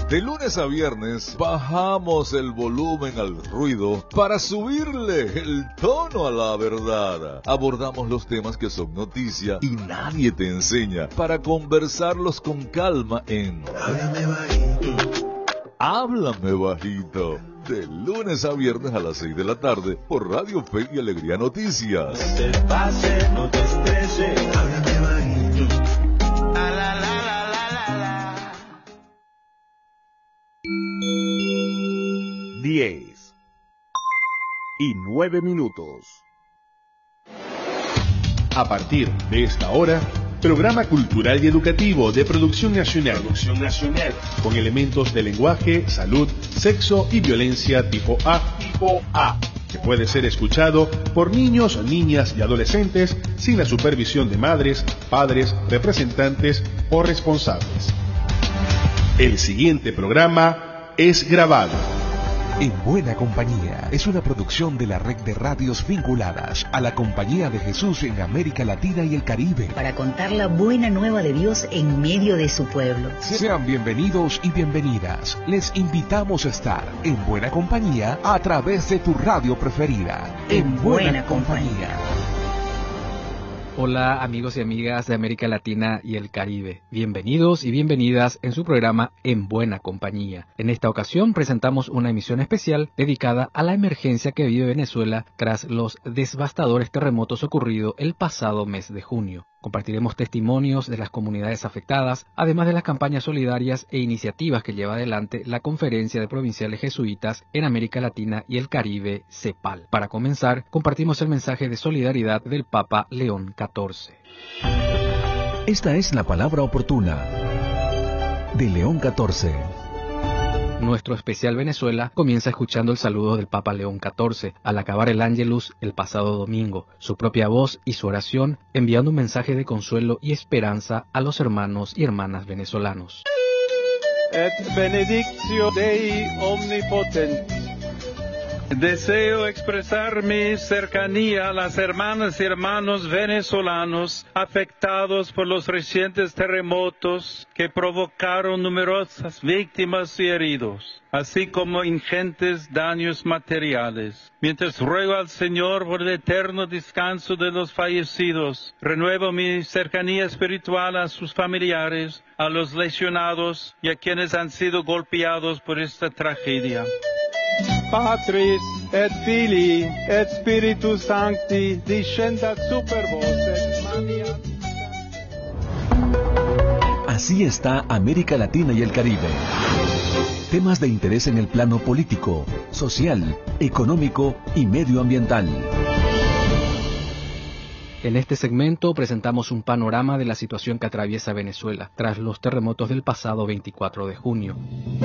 De lunes a viernes bajamos el volumen al ruido para subirle el tono a la verdad. Abordamos los temas que son noticia y nadie te enseña para conversarlos con calma en Háblame Bajito. Háblame Bajito. De lunes a viernes a las 6 de la tarde por Radio Fe y Alegría Noticias. No te pase, no te estreses. Háblame bajito. La, la, la, la, la, la. 10:09. A partir de esta hora, programa cultural y educativo de Producción Nacional, con elementos de lenguaje, salud, sexo y violencia tipo A, que puede ser escuchado por niños, niñas y adolescentes sin la supervisión de madres, padres, representantes o responsables. El siguiente programa es grabado. En Buena Compañía es una producción de la red de radios vinculadas a la Compañía de Jesús en América Latina y el Caribe. Para contar la buena nueva de Dios en medio de su pueblo. Sean bienvenidos y bienvenidas. Les invitamos a estar en Buena Compañía a través de tu radio preferida. En Buena Compañía. Hola amigos y amigas de América Latina y el Caribe. Bienvenidos y bienvenidas en su programa En Buena Compañía. En esta ocasión presentamos una emisión especial dedicada a la emergencia que vive Venezuela tras los devastadores terremotos ocurridos el pasado mes de junio. Compartiremos testimonios de las comunidades afectadas, además de las campañas solidarias e iniciativas que lleva adelante la Conferencia de Provinciales Jesuitas en América Latina y el Caribe, CEPAL. Para comenzar, compartimos el mensaje de solidaridad del Papa León XIV. Esta es la palabra oportuna de León XIV. Nuestro especial Venezuela comienza escuchando el saludo del Papa León XIV al acabar el Ángelus el pasado domingo, su propia voz y su oración enviando un mensaje de consuelo y esperanza a los hermanos y hermanas venezolanos. Et benedictio Dei omnipotent. Deseo expresar mi cercanía a las hermanas y hermanos venezolanos afectados por los recientes terremotos que provocaron numerosas víctimas y heridos, así como ingentes daños materiales. Mientras ruego al Señor por el eterno descanso de los fallecidos, renuevo mi cercanía espiritual a sus familiares, a los lesionados y a quienes han sido golpeados por esta tragedia. Patris et Filii et Spiritus Sancti descendat super vos et mania. Así está América Latina y el Caribe. Temas de interés en el plano político, social, económico y medioambiental. En este segmento presentamos un panorama de la situación que atraviesa Venezuela tras los terremotos del pasado 24 de junio.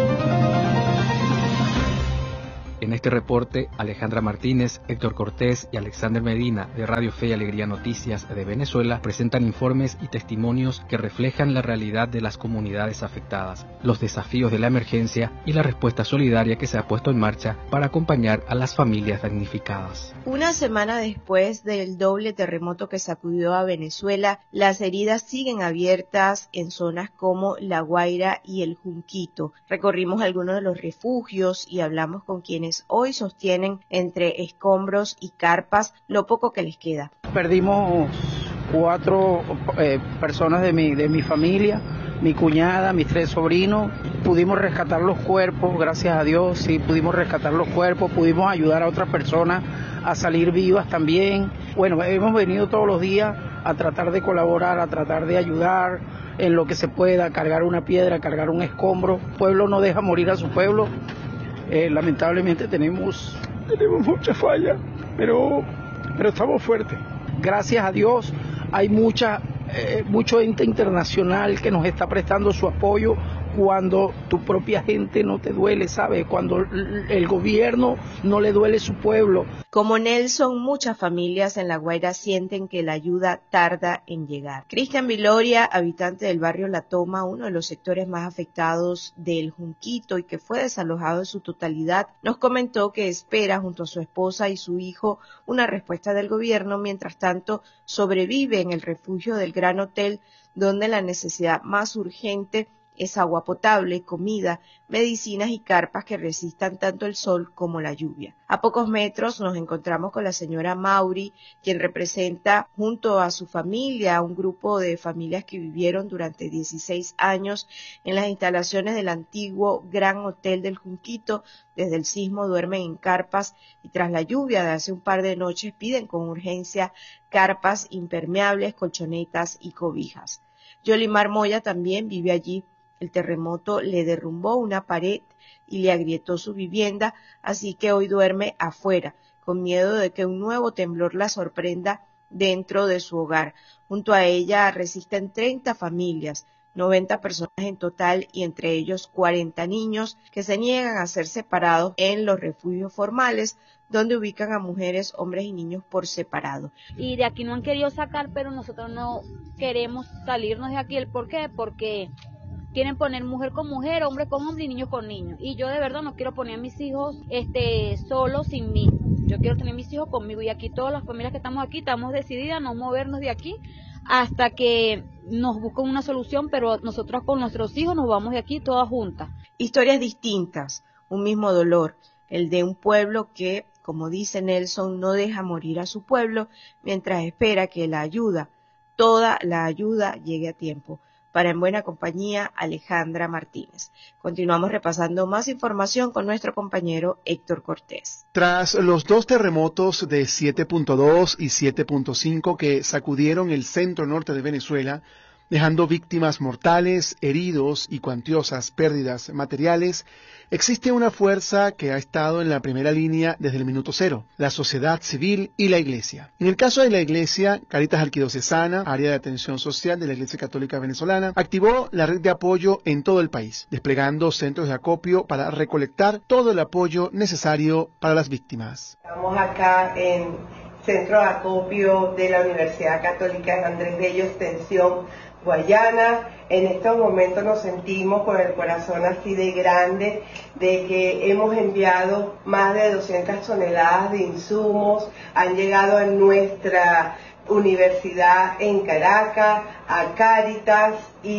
En este reporte, Alejandra Martínez, Héctor Cortés y Alexander Medina de Radio Fe y Alegría Noticias de Venezuela presentan informes y testimonios que reflejan la realidad de las comunidades afectadas, los desafíos de la emergencia y la respuesta solidaria que se ha puesto en marcha para acompañar a las familias damnificadas. Una semana después del doble terremoto que sacudió a Venezuela, las heridas siguen abiertas en zonas como La Guaira y el Junquito. Recorrimos algunos de los refugios y hablamos con quienes hoy sostienen entre escombros y carpas lo poco que les queda. Perdimos 4 personas de mi familia, mi cuñada, mis 3 sobrinos. Pudimos rescatar los cuerpos, gracias a Dios, sí, pudimos rescatar los cuerpos, pudimos ayudar a otras personas a salir vivas también. Bueno, hemos venido todos los días a tratar de colaborar, a tratar de ayudar en lo que se pueda, cargar una piedra, cargar un escombro. El pueblo no deja morir a su pueblo. Lamentablemente tenemos mucha falla, pero estamos fuertes. Gracias a Dios hay mucho ente internacional que nos está prestando su apoyo cuando tu propia gente no te duele, ¿sabes? Cuando el gobierno no le duele su pueblo. Como Nelson, muchas familias en La Guaira sienten que la ayuda tarda en llegar. Cristian Viloria, habitante del barrio La Toma, uno de los sectores más afectados del Junquito y que fue desalojado en su totalidad, nos comentó que espera junto a su esposa y su hijo una respuesta del gobierno. Mientras tanto, sobrevive en el refugio del Gran Hotel, donde la necesidad más urgente es agua potable, comida, medicinas y carpas que resistan tanto el sol como la lluvia. A pocos metros nos encontramos con la señora Mauri, quien representa junto a su familia un grupo de familias que vivieron durante 16 años en las instalaciones del antiguo Gran Hotel del Junquito. Desde el sismo duermen en carpas y tras la lluvia de hace un par de noches piden con urgencia carpas impermeables, colchonetas y cobijas. Yolimar Moya también vive allí. El terremoto le derrumbó una pared y le agrietó su vivienda, así que hoy duerme afuera, con miedo de que un nuevo temblor la sorprenda dentro de su hogar. Junto a ella resisten 30 familias, 90 personas en total y entre ellos 40 niños que se niegan a ser separados en los refugios formales, donde ubican a mujeres, hombres y niños por separado. Y de aquí no han querido sacar, pero nosotros no queremos salirnos de aquí. ¿El por qué? Porque quieren poner mujer con mujer, hombre con hombre y niños con niños. Y yo de verdad no quiero poner a mis hijos solos sin mí. Yo quiero tener mis hijos conmigo y aquí todas las familias que estamos aquí estamos decididas a no movernos de aquí hasta que nos busquen una solución, pero nosotros con nuestros hijos nos vamos de aquí todas juntas. Historias distintas, un mismo dolor, el de un pueblo que, como dice Nelson, no deja morir a su pueblo mientras espera que la ayuda, toda la ayuda llegue a tiempo. Para En Buena Compañía, Alejandra Martínez. Continuamos repasando más información con nuestro compañero Héctor Cortés. Tras los dos terremotos de 7.2 y 7.5 que sacudieron el centro norte de Venezuela, dejando víctimas mortales, heridos y cuantiosas pérdidas materiales, existe una fuerza que ha estado en la primera línea desde el minuto cero, la sociedad civil y la Iglesia. En el caso de la Iglesia, Cáritas Arquidiocesana, área de atención social de la Iglesia Católica Venezolana, activó la red de apoyo en todo el país, desplegando centros de acopio para recolectar todo el apoyo necesario para las víctimas. Estamos acá en Centro de Acopio de la Universidad Católica de Andrés Bello, Extensión Guayana. En estos momentos nos sentimos con el corazón así de grande de que hemos enviado más de 200 toneladas de insumos, han llegado a nuestra universidad en Caracas, a Cáritas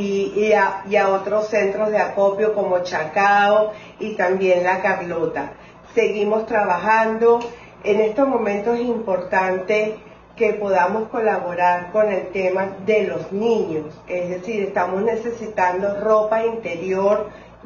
y a otros centros de acopio como Chacao y también La Carlota. Seguimos trabajando. En estos momentos es importante que podamos colaborar con el tema de los niños, es decir, estamos necesitando ropa interior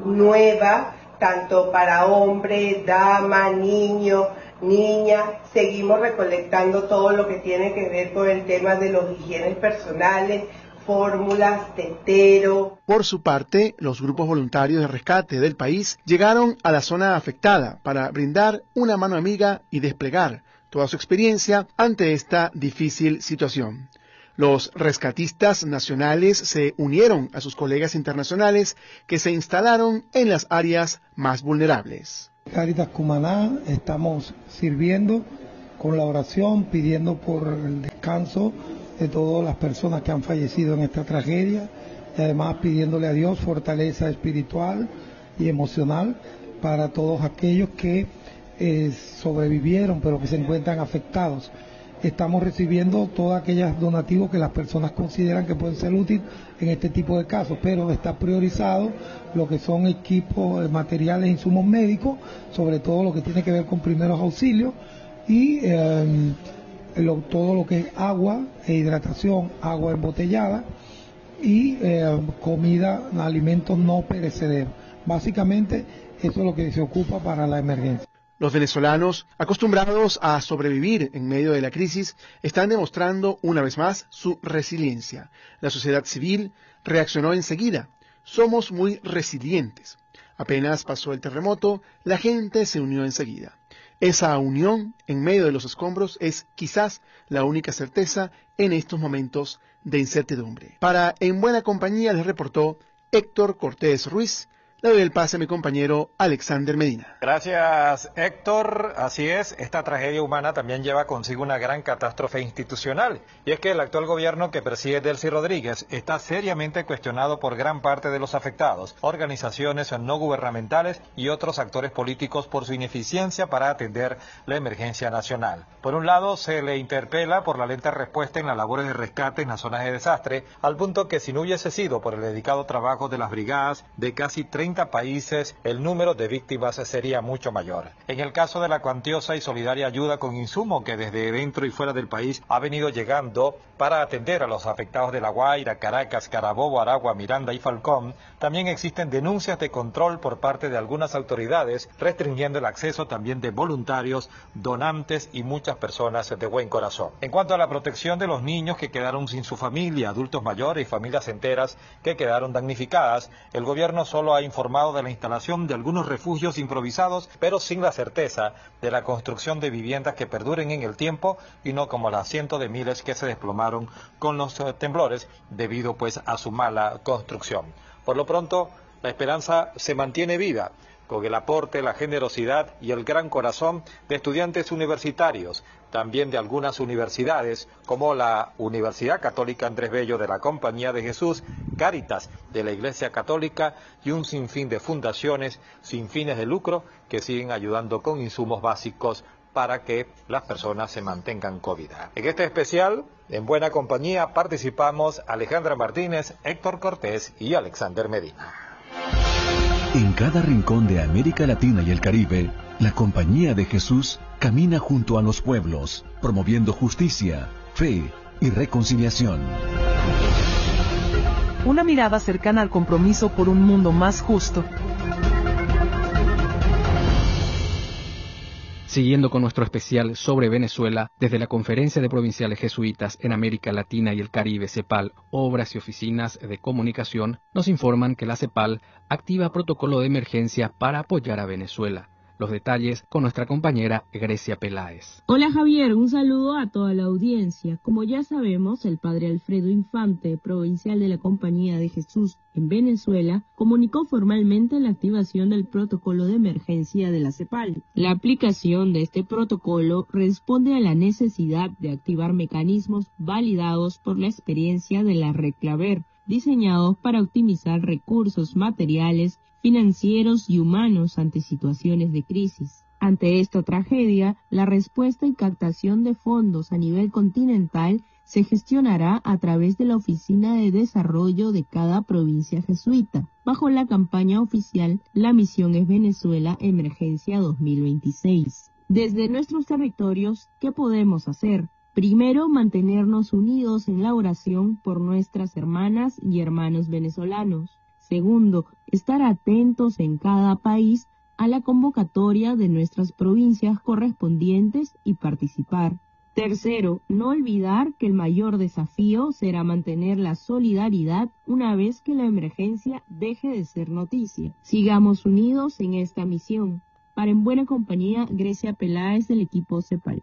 nueva, tanto para hombre, dama, niño, niña. Seguimos recolectando todo lo que tiene que ver con el tema de los higienes personales, fórmulas, tetero. Por su parte, los grupos voluntarios de rescate del país llegaron a la zona afectada para brindar una mano amiga y desplegar toda su experiencia ante esta difícil situación. Los rescatistas nacionales se unieron a sus colegas internacionales que se instalaron en las áreas más vulnerables. Cáritas Cumaná estamos sirviendo con la oración, pidiendo por el descanso de todas las personas que han fallecido en esta tragedia y además pidiéndole a Dios fortaleza espiritual y emocional para todos aquellos que sobrevivieron pero que se encuentran afectados. Estamos recibiendo todos aquellos donativos que las personas consideran que pueden ser útiles en este tipo de casos, pero está priorizado lo que son equipos, materiales, insumos médicos, sobre todo lo que tiene que ver con primeros auxilios y todo lo que es agua e hidratación, agua embotellada y comida, alimentos no perecederos. Básicamente eso es lo que se ocupa para la emergencia. Los venezolanos, acostumbrados a sobrevivir en medio de la crisis, están demostrando una vez más su resiliencia. La sociedad civil reaccionó enseguida. Somos muy resilientes. Apenas pasó el terremoto, la gente se unió enseguida. Esa unión en medio de los escombros es quizás la única certeza en estos momentos de incertidumbre. Para En Buena Compañía les reportó Héctor Cortés Ruiz, Le doy el pase a mi compañero Alexander Medina. Gracias, Héctor. Así es, esta tragedia humana también lleva consigo una gran catástrofe institucional. Y es que el actual gobierno que preside Delcy Rodríguez está seriamente cuestionado por gran parte de los afectados, organizaciones no gubernamentales y otros actores políticos por su ineficiencia para atender la emergencia nacional. Por un lado, se le interpela por la lenta respuesta en las labores de rescate en las zonas de desastre, al punto que si no hubiese sido por el dedicado trabajo de las brigadas de casi 30 países, el número de víctimas sería mucho mayor. En el caso de la cuantiosa y solidaria ayuda con insumo que desde dentro y fuera del país ha venido llegando para atender a los afectados de La Guaira, Caracas, Carabobo, Aragua, Miranda y Falcón, también existen denuncias de control por parte de algunas autoridades, restringiendo el acceso también de voluntarios, donantes y muchas personas de buen corazón. En cuanto a la protección de los niños que quedaron sin su familia, adultos mayores y familias enteras que quedaron damnificadas, el gobierno solo ha informado de la instalación de algunos refugios improvisados, pero sin la certeza de la construcción de viviendas que perduren en el tiempo y no como las cientos de miles que se desplomaron con los temblores debido pues a su mala construcción. Por lo pronto, la esperanza se mantiene viva con el aporte, la generosidad y el gran corazón de estudiantes universitarios, también de algunas universidades como la Universidad Católica Andrés Bello de la Compañía de Jesús, Cáritas de la Iglesia Católica y un sinfín de fundaciones sin fines de lucro que siguen ayudando con insumos básicos para que las personas se mantengan con vida. En este especial, en buena compañía, participamos Alejandra Martínez, Héctor Cortés y Alexander Medina. En cada rincón de América Latina y el Caribe, la Compañía de Jesús camina junto a los pueblos, promoviendo justicia, fe y reconciliación. Una mirada cercana al compromiso por un mundo más justo. Siguiendo con nuestro especial sobre Venezuela, desde la Conferencia de Provinciales Jesuitas en América Latina y el Caribe, CEPAL, Obras y Oficinas de Comunicación, nos informan que la CEPAL activa protocolo de emergencia para apoyar a Venezuela. Los detalles con nuestra compañera Grecia Peláez. Hola Javier, un saludo a toda la audiencia. Como ya sabemos, el padre Alfredo Infante, provincial de la Compañía de Jesús en Venezuela, comunicó formalmente la activación del protocolo de emergencia de la CEPAL. La aplicación de este protocolo responde a la necesidad de activar mecanismos validados por la experiencia de la Red Claver, diseñados para optimizar recursos materiales, financieros y humanos ante situaciones de crisis. Ante esta tragedia, la respuesta y captación de fondos a nivel continental se gestionará a través de la Oficina de Desarrollo de cada provincia jesuita, bajo la campaña oficial La Misión es Venezuela Emergencia 2026. Desde nuestros territorios, ¿qué podemos hacer? Primero, mantenernos unidos en la oración por nuestras hermanas y hermanos venezolanos. Segundo, estar atentos en cada país a la convocatoria de nuestras provincias correspondientes y participar. Tercero, no olvidar que el mayor desafío será mantener la solidaridad una vez que la emergencia deje de ser noticia. Sigamos unidos en esta misión. Para En Buena Compañía, Grecia Peláez del equipo CEPAL.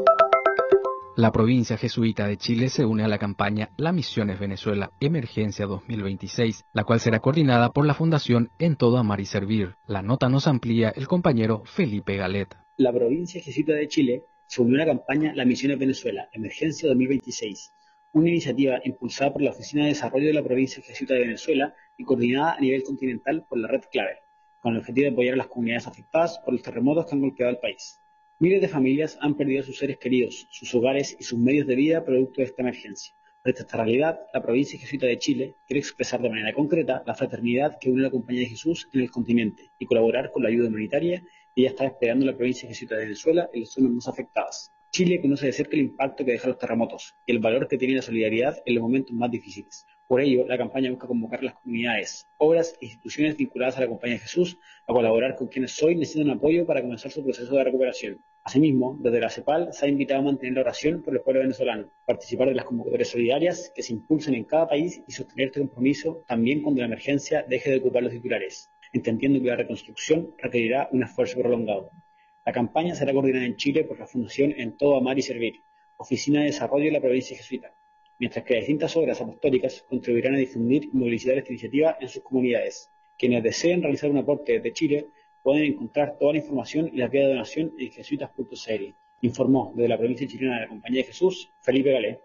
La provincia jesuita de Chile se une a la campaña La Misión es Venezuela Emergencia 2026, la cual será coordinada por la Fundación En Todo Amar y Servir. La nota nos amplía el compañero Felipe Galet. La provincia jesuita de Chile se unió a la campaña La Misión es Venezuela Emergencia 2026, una iniciativa impulsada por la Oficina de Desarrollo de la Provincia Jesuita de Venezuela y coordinada a nivel continental por la Red Claver, con el objetivo de apoyar a las comunidades afectadas por los terremotos que han golpeado al país. Miles de familias han perdido a sus seres queridos, sus hogares y sus medios de vida producto de esta emergencia. Frente a esta realidad, la provincia jesuita de Chile quiere expresar de manera concreta la fraternidad que une a la Compañía de Jesús en el continente y colaborar con la ayuda humanitaria que ya está desplegando la provincia jesuita de Venezuela en las zonas más afectadas. Chile conoce de cerca el impacto que dejan los terremotos y el valor que tiene la solidaridad en los momentos más difíciles. Por ello, la campaña busca convocar a las comunidades, obras e instituciones vinculadas a la Compañía de Jesús a colaborar con quienes hoy necesitan apoyo para comenzar su proceso de recuperación. Asimismo, desde la CEPAL se ha invitado a mantener la oración por el pueblo venezolano, participar de las convocatorias solidarias que se impulsen en cada país y sostener este compromiso también cuando la emergencia deje de ocupar los titulares, entendiendo que la reconstrucción requerirá un esfuerzo prolongado. La campaña será coordinada en Chile por la Fundación En Todo Amar y Servir, Oficina de Desarrollo de la Provincia Jesuita, mientras que distintas obras apostólicas contribuirán a difundir y movilizar esta iniciativa en sus comunidades. Quienes deseen realizar un aporte desde Chile pueden encontrar toda la información y la vía de donación en jesuitas.cl. Informó desde la provincia chilena de la Compañía de Jesús, Felipe Galé.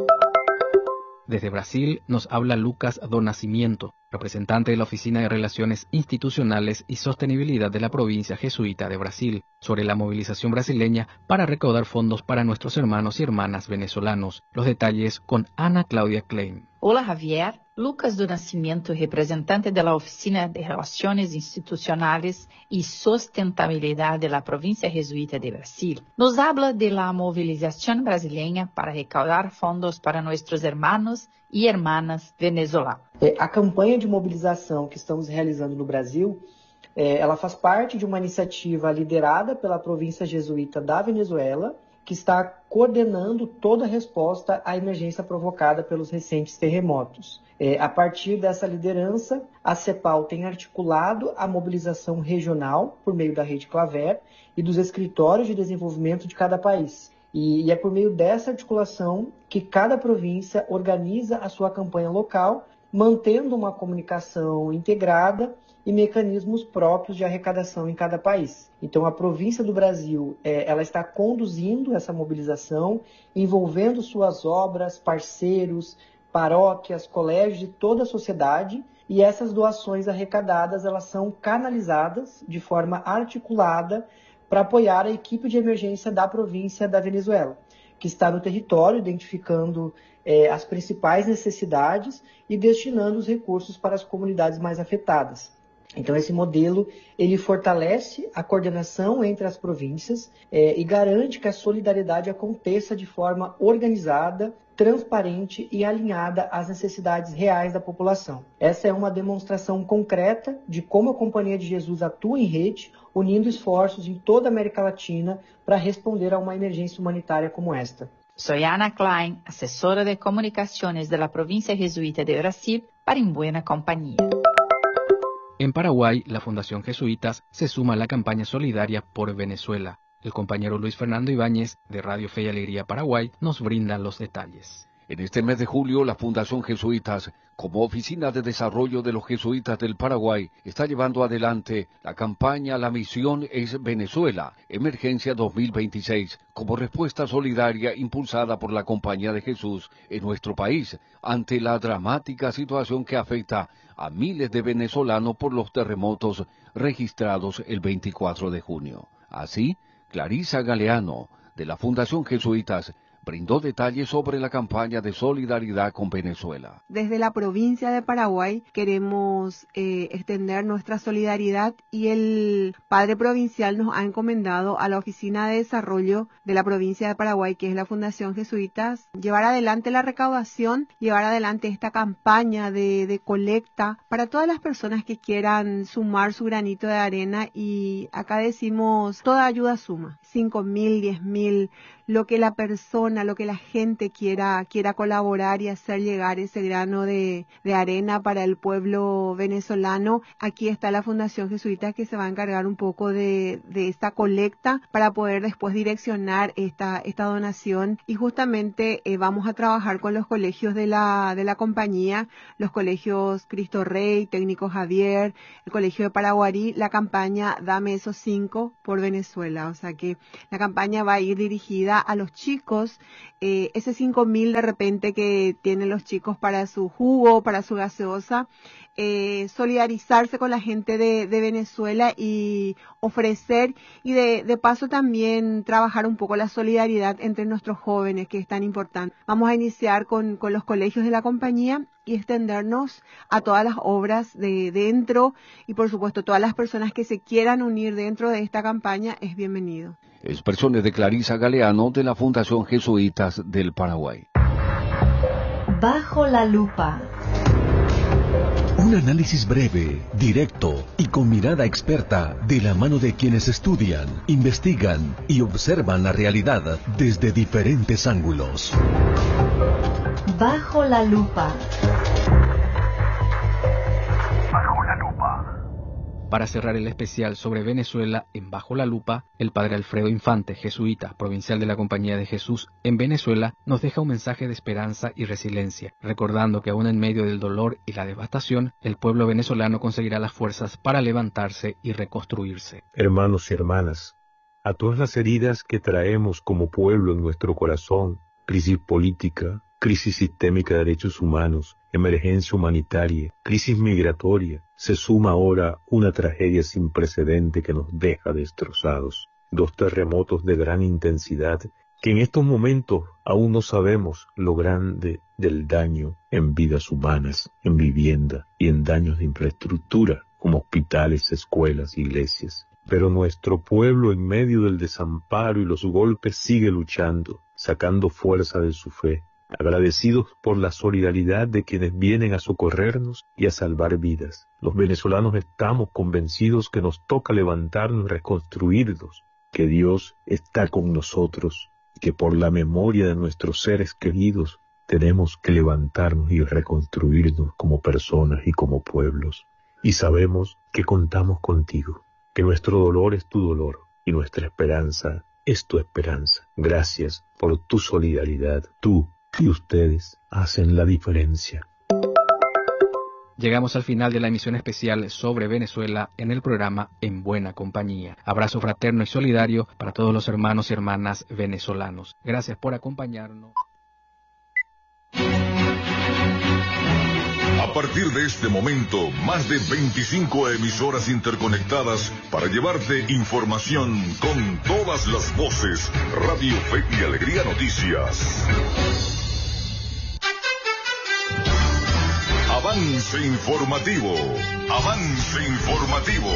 Desde Brasil nos habla Lucas do Nascimento, representante de la Oficina de Relaciones Institucionales y Sostenibilidad de la provincia jesuita de Brasil, sobre la movilización brasileña para recaudar fondos para nuestros hermanos y hermanas venezolanos. Los detalles con Ana Claudia Klein. Hola Javier, Lucas do Nascimento, representante de la Oficina de Relaciones Institucionales y Sustentabilidad de la provincia jesuita de Brasil, nos habla de la movilización brasileña para recaudar fondos para nuestros hermanos e hermanas venezolanos. A campanha de mobilização que estamos realizando no Brasil, ela faz parte de uma iniciativa liderada pela província jesuíta da Venezuela, que está coordenando toda a resposta à emergência provocada pelos recentes terremotos. A partir dessa liderança, a CEPAL tem articulado a mobilização regional por meio da Rede Claver e dos escritórios de desenvolvimento de cada país. E é por meio dessa articulação que cada província organiza a sua campanha local, mantendo uma comunicação integrada e mecanismos próprios de arrecadação em cada país. Então, a província do Brasil, ela está conduzindo essa mobilização, envolvendo suas obras, parceiros, paróquias, colégios de toda a sociedade, e essas doações arrecadadas, elas são canalizadas de forma articulada para apoiar a equipe de emergência da província da Venezuela, que está no território, identificando as principais necessidades e destinando os recursos para as comunidades mais afetadas. Então, esse modelo, ele fortalece a coordenação entre as províncias e garante que a solidariedade aconteça de forma organizada, transparente e alinhada às necessidades reais da população. Essa é uma demonstração concreta de como a Companhia de Jesus atua em rede, unindo esforços em toda a América Latina para responder a uma emergência humanitária como esta. Soy Ana Klein, asesora de comunicaciones de la provincia jesuita de Brasil para En Buena Compañía. En Paraguay, la Fundación Jesuitas se suma a la campaña solidaria por Venezuela. El compañero Luis Fernando Ibáñez, de Radio Fe y Alegría Paraguay, nos brinda los detalles. En este mes de julio, la Fundación Jesuitas, como Oficina de Desarrollo de los Jesuitas del Paraguay, está llevando adelante la campaña La Misión es Venezuela, Emergencia 2026, como respuesta solidaria impulsada por la Compañía de Jesús en nuestro país, ante la dramática situación que afecta a miles de venezolanos por los terremotos registrados el 24 de junio. Así, Clarisa Galeano, de la Fundación Jesuitas, brindó detalles sobre la campaña de solidaridad con Venezuela. Desde la provincia de Paraguay queremos extender nuestra solidaridad y el padre provincial nos ha encomendado a la Oficina de Desarrollo de la provincia de Paraguay, que es la Fundación Jesuitas, llevar adelante la recaudación, llevar adelante esta campaña de colecta para todas las personas que quieran sumar su granito de arena, y acá decimos toda ayuda suma, 5.000, 10.000, lo que la persona, lo que la gente quiera colaborar y hacer llegar ese grano de arena para el pueblo venezolano. Aquí está la Fundación Jesuita, que se va a encargar un poco de esta colecta para poder después direccionar esta donación, y justamente vamos a trabajar con los colegios de la compañía, los colegios Cristo Rey, Técnico Javier, el colegio de Paraguarí, la campaña Dame esos 5 por Venezuela. O sea que la campaña va a ir dirigida a los chicos, ese 5.000 de repente que tienen los chicos para su jugo, para su gaseosa, solidarizarse con la gente de Venezuela y ofrecer, y de paso también trabajar un poco la solidaridad entre nuestros jóvenes, que es tan importante. Vamos a iniciar con los colegios de la compañía y extendernos a todas las obras de dentro, y por supuesto todas las personas que se quieran unir dentro de esta campaña es bienvenido. Expresiones de Clarisa Galeano, de la Fundación Jesuitas del Paraguay. Bajo la lupa. Un análisis breve, directo y con mirada experta de la mano de quienes estudian, investigan y observan la realidad desde diferentes ángulos. Bajo la lupa. Para cerrar el especial sobre Venezuela en Bajo la Lupa, el padre Alfredo Infante, jesuita, provincial de la Compañía de Jesús en Venezuela, nos deja un mensaje de esperanza y resiliencia, recordando que aún en medio del dolor y la devastación, el pueblo venezolano conseguirá las fuerzas para levantarse y reconstruirse. Hermanos y hermanas, a todas las heridas que traemos como pueblo en nuestro corazón, crisis política, crisis sistémica de derechos humanos, emergencia humanitaria, crisis migratoria, se suma ahora una tragedia sin precedente que nos deja destrozados. 2 terremotos de gran intensidad que en estos momentos aún no sabemos lo grande del daño en vidas humanas, en vivienda y en daños de infraestructura, como hospitales, escuelas, iglesias. Pero nuestro pueblo en medio del desamparo y los golpes sigue luchando, sacando fuerza de su fe, agradecidos por la solidaridad de quienes vienen a socorrernos y a salvar vidas. Los venezolanos estamos convencidos que nos toca levantarnos y reconstruirnos, que Dios está con nosotros, y que por la memoria de nuestros seres queridos tenemos que levantarnos y reconstruirnos como personas y como pueblos. Y sabemos que contamos contigo, que nuestro dolor es tu dolor y nuestra esperanza es tu esperanza. Gracias por tu solidaridad. Tú y ustedes hacen la diferencia. Llegamos al final de la emisión especial sobre Venezuela en el programa En Buena Compañía. Abrazo fraterno y solidario para todos los hermanos y hermanas venezolanos. Gracias por acompañarnos. A partir de este momento, más de 25 emisoras interconectadas para llevarte información con todas las voces. Radio Fe y Alegría Noticias. Avance informativo. Avance informativo.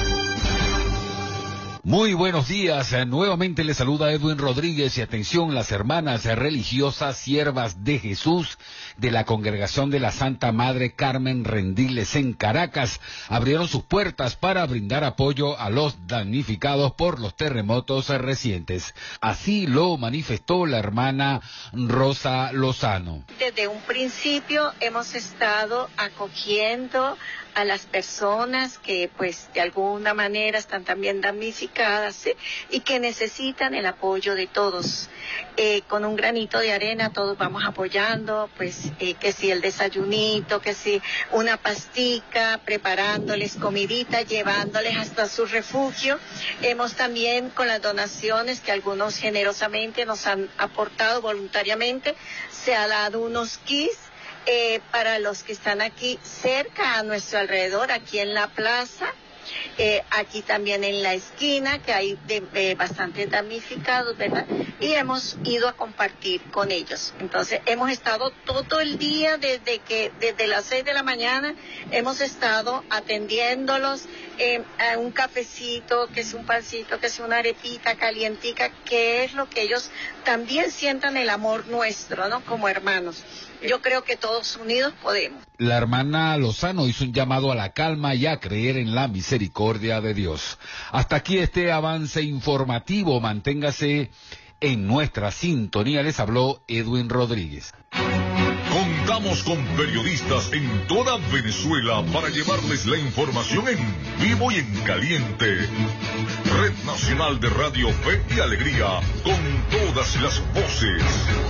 Muy buenos días, nuevamente les saluda Edwin Rodríguez y atención, las hermanas religiosas siervas de Jesús de la Congregación de la Santa Madre Carmen Rendiles en Caracas abrieron sus puertas para brindar apoyo a los damnificados por los terremotos recientes. Así lo manifestó la hermana Rosa Lozano. Desde un principio hemos estado acogiendo a las personas que pues de alguna manera están también damnificadas, ¿sí? Y que necesitan el apoyo de todos. Con un granito de arena todos vamos apoyando, pues que si el desayunito, que si una pastica, preparándoles comidita, llevándoles hasta su refugio. Hemos también con las donaciones que algunos generosamente nos han aportado voluntariamente, se ha dado unos kits para los que están aquí cerca a nuestro alrededor, aquí en la plaza, aquí también en la esquina, que hay bastante damnificados, ¿verdad? Y hemos ido a compartir con ellos. Entonces, hemos estado todo el día, desde las 6 de la mañana, hemos estado atendiéndolos, un cafecito, que es un pancito, que es una arepita calientica, que es lo que ellos también sientan el amor nuestro, ¿no? Como hermanos. Yo creo que todos unidos podemos. La hermana Lozano hizo un llamado a la calma y a creer en la misericordia de Dios. Hasta aquí este avance informativo. Manténgase en nuestra sintonía. Les habló Edwin Rodríguez. Contamos con periodistas en toda Venezuela para llevarles la información en vivo y en caliente. Red Nacional de Radio Fe y Alegría, con todas las voces.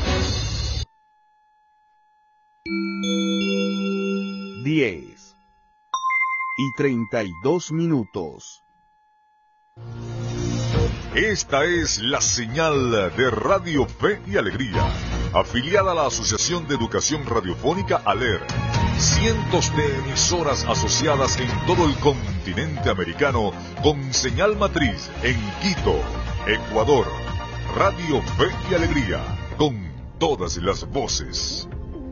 10:32. Esta es la señal de Radio Fe y Alegría, afiliada a la Asociación de Educación Radiofónica ALER. Cientos de emisoras asociadas en todo el continente americano con señal matriz en Quito, Ecuador. Radio Fe y Alegría, con todas las voces.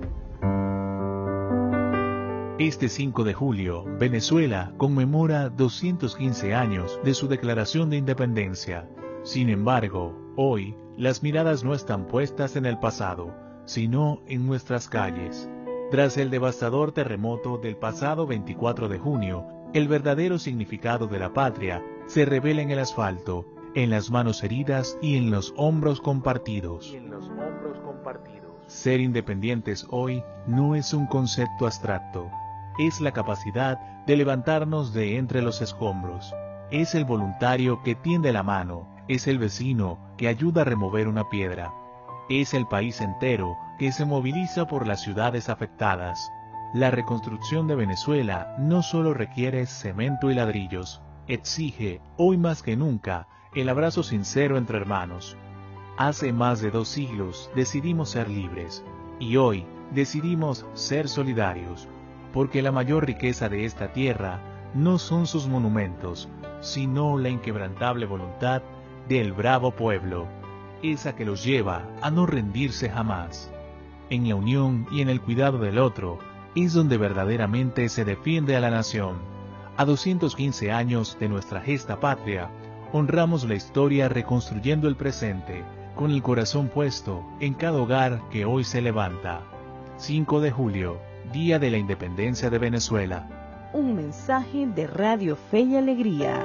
Este 5 de julio, Venezuela conmemora 215 años de su declaración de independencia. Sin embargo, hoy, las miradas no están puestas en el pasado, sino en nuestras calles. Tras el devastador terremoto del pasado 24 de junio, el verdadero significado de la patria se revela en el asfalto, en las manos heridas y en los hombros compartidos. Ser independientes hoy no es un concepto abstracto. es la capacidad de levantarnos de entre los escombros. Es el voluntario que tiende la mano, es el vecino que ayuda a remover una piedra. Es el país entero que se moviliza por las ciudades afectadas. La reconstrucción de Venezuela no solo requiere cemento y ladrillos, exige, hoy más que nunca, el abrazo sincero entre hermanos. Hace más de 2 siglos decidimos ser libres, y hoy decidimos ser solidarios, porque la mayor riqueza de esta tierra no son sus monumentos, sino la inquebrantable voluntad del bravo pueblo, esa que los lleva a no rendirse jamás. En la unión y en el cuidado del otro es donde verdaderamente se defiende a la nación. A 215 años de nuestra gesta patria, honramos la historia reconstruyendo el presente, con el corazón puesto en cada hogar que hoy se levanta. 5 de julio, Día de la Independencia de Venezuela. Un mensaje de Radio Fe y Alegría.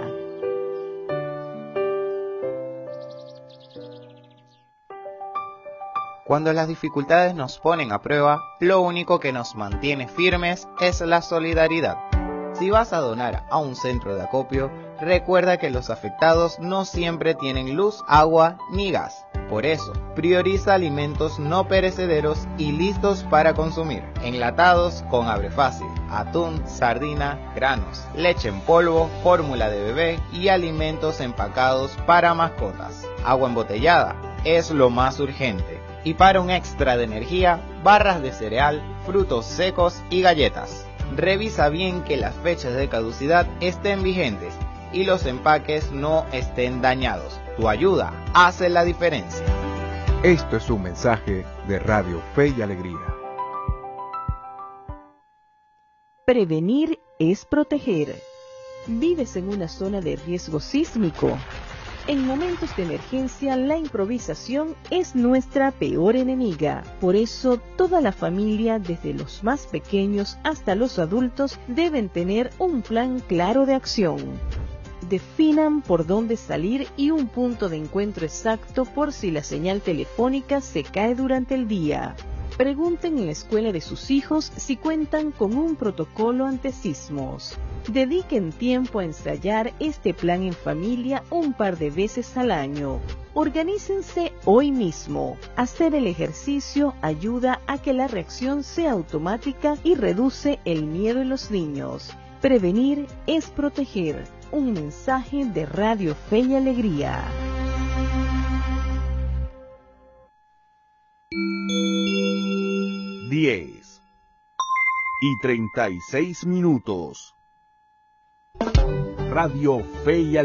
Cuando las dificultades nos ponen a prueba, lo único que nos mantiene firmes es la solidaridad. Si vas a donar a un centro de acopio, recuerda que los afectados no siempre tienen luz, agua ni gas. Por eso, prioriza alimentos no perecederos y listos para consumir, enlatados con abre fácil, atún, sardina, granos, leche en polvo, fórmula de bebé y alimentos empacados para mascotas. Agua embotellada es lo más urgente. Y para un extra de energía, barras de cereal, frutos secos y galletas. Revisa bien que las fechas de caducidad estén vigentes y los empaques no estén dañados. Tu ayuda hace la diferencia. Esto es un mensaje de Radio Fe y Alegría. Prevenir es proteger. ¿Vives en una zona de riesgo sísmico? En momentos de emergencia, la improvisación es nuestra peor enemiga. Por eso, toda la familia, desde los más pequeños hasta los adultos, deben tener un plan claro de acción. Definan por dónde salir y un punto de encuentro exacto por si la señal telefónica se cae durante el día. Pregunten en la escuela de sus hijos si cuentan con un protocolo ante sismos. Dediquen tiempo a ensayar este plan en familia un par de veces al año. Organícense hoy mismo. Hacer el ejercicio ayuda a que la reacción sea automática y reduce el miedo en los niños. Prevenir es proteger. Un mensaje de Radio Fe y Alegría. Diez y 36 minutos. Radio Fe y Alegría.